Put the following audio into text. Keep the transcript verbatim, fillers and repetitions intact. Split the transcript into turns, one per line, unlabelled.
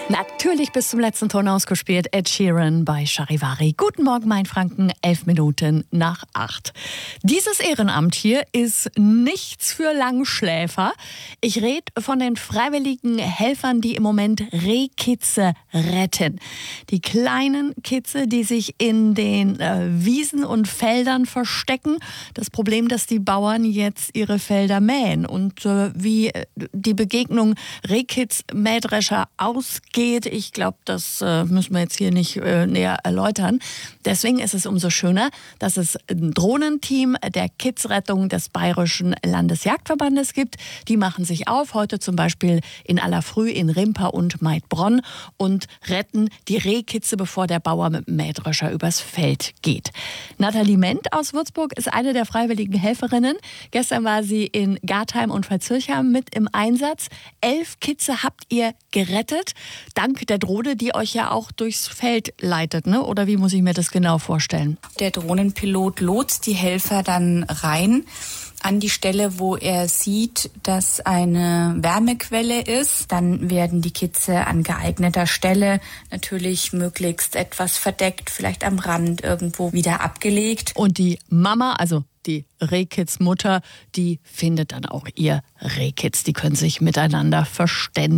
Natürlich bis zum letzten Ton ausgespielt. Ed Sheeran bei Charivari. Guten Morgen, Mainfranken, elf Minuten nach acht. Dieses Ehrenamt hier ist nichts für Langschläfer. Ich rede von den freiwilligen Helfern, die im Moment Rehkitze retten. Die kleinen Kitze, die sich in den äh, Wiesen und Feldern verstecken. Das Problem, dass die Bauern jetzt ihre Felder mähen. Und äh, wie die Begegnung Rehkitz-Mähdrescher ausgeht, ich glaube, das äh, müssen wir jetzt hier nicht äh, näher erläutern. Deswegen ist es umso schöner, dass es ein Drohnenteam der Kitzrettung des Bayerischen Landesjagdverbandes gibt. Die machen sich auf, heute zum Beispiel in aller Früh in Rimpa und Maidbronn und retten die Rehkitze, bevor der Bauer mit dem Mähdrescher übers Feld geht. Nathalie Ment aus Würzburg ist eine der freiwilligen Helferinnen. Gestern war sie in Gartheim und Pfalzkirchheim mit im Einsatz. Elf Kitze habt ihr gerettet. Dank der Drohne, die euch ja auch durchs Feld leitet, ne? Oder wie muss ich mir das genau vorstellen?
Der Drohnenpilot lotst die Helfer dann rein an die Stelle, wo er sieht, dass eine Wärmequelle ist. Dann werden die Kitze an geeigneter Stelle natürlich möglichst etwas verdeckt, vielleicht am Rand irgendwo wieder abgelegt.
Und die Mama, also die Rehkitz-Mutter, die findet dann auch ihr Rehkitz. Die können sich miteinander verständigen.